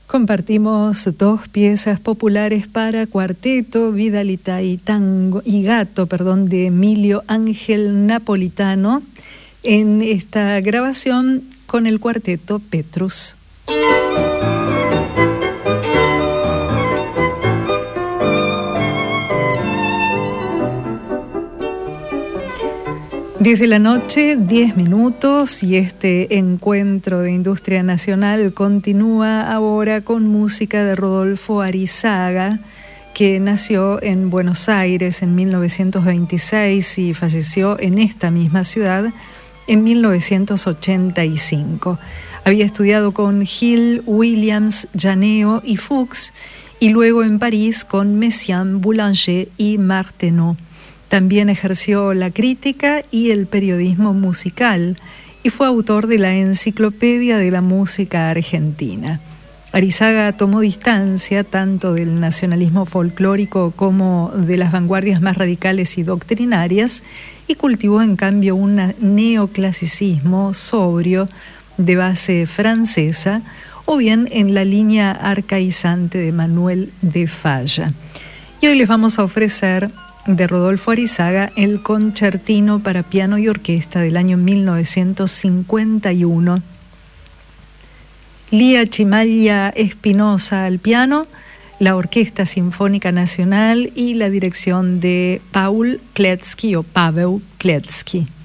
Compartimos dos piezas populares para cuarteto, Vidalita y Tango y Gato, de Emilio Ángel Napolitano, en esta grabación con el cuarteto Petrus. Desde la noche, 10 minutos, y este encuentro de Industria Nacional continúa ahora con música de Rodolfo Arizaga, que nació en Buenos Aires en 1926 y falleció en esta misma ciudad en 1985. Había estudiado con Gil, Williams, Janeo y Fuchs, y luego en París con Messiaen, Boulanger y Martenot. También ejerció la crítica y el periodismo musical y fue autor de la Enciclopedia de la Música Argentina. Arizaga tomó distancia tanto del nacionalismo folclórico como de las vanguardias más radicales y doctrinarias y cultivó en cambio un neoclasicismo sobrio de base francesa o bien en la línea arcaizante de Manuel de Falla. Y hoy les vamos a ofrecer de Rodolfo Arizaga el concertino para piano y orquesta del año 1951. Lía Chimaya Espinosa al piano, la Orquesta Sinfónica Nacional y la dirección de Paul Kletsky o Paweł Kletsky.